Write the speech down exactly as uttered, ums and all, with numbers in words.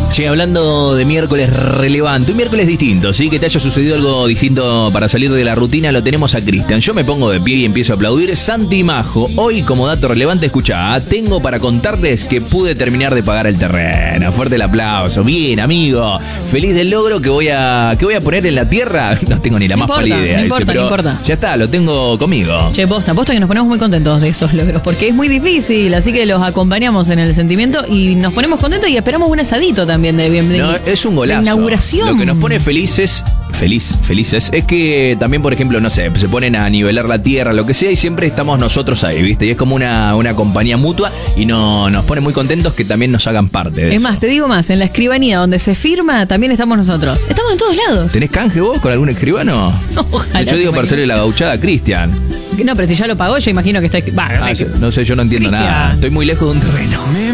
Che, hablando de miércoles relevante, un miércoles distinto, ¿sí? Que te haya sucedido algo distinto para salir de la rutina, lo tenemos a Cristian. Yo me pongo de pie y empiezo a aplaudir. Santi Majo, hoy como dato relevante, escuchá, tengo para contarles que pude terminar de pagar el terreno. Fuerte el aplauso. Bien, amigo. Feliz del logro que voy a que voy a poner en la tierra. No tengo ni la no más importa, pálida idea. No importa, dice, pero no importa. Ya está, lo tengo conmigo. Che, posta, posta que nos ponemos muy contentos de esos logros, porque es muy difícil, así que los acompañamos en el sentimiento y nos ponemos contentos y esperamos un asadito también de bienvenida. No, es un golazo. La inauguración. Lo que nos pone felices, feliz, felices, es que también, por ejemplo, no sé, se ponen a nivelar la tierra, lo que sea, y siempre estamos nosotros ahí, ¿viste? Y es como una, una compañía mutua y no, nos pone muy contentos que también nos hagan parte de es eso. más, te digo más, en la escribanía donde se firma también estamos nosotros. Estamos en todos lados. ¿Tenés canje vos con algún escribano? Ojalá. Yo digo para hacerle la gauchada a Cristian. No, pero si ya lo pagó, yo imagino que está... Va, no Ah, sé, no sé, yo no entiendo Cristian. nada. Estoy muy lejos de un terreno.